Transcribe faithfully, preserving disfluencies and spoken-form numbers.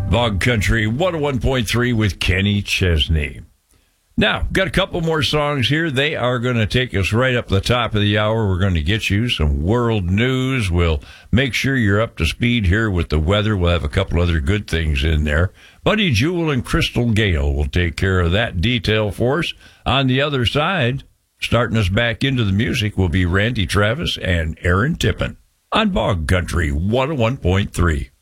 Bog Country one oh one point three with Kenny Chesney. Now, got a couple more songs here. They are going to take us right up the top of the hour. We're going to get you some world news. We'll make sure you're up to speed here with the weather. We'll have a couple other good things in there. Buddy Jewel and Crystal Gale will take care of that detail for us. On the other side, starting us back into the music, will be Randy Travis and Aaron Tippin on Bog Country one oh one point three.